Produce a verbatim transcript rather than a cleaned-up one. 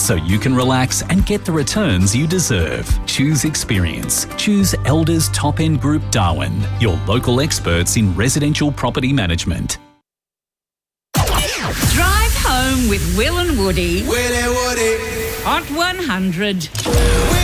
so you can relax and get the returns you deserve. Choose experience. Choose Elders Top End Group Darwin, your local experts in residential property management. Drive home with Will and Woody. Will and Woody. Hot one hundred.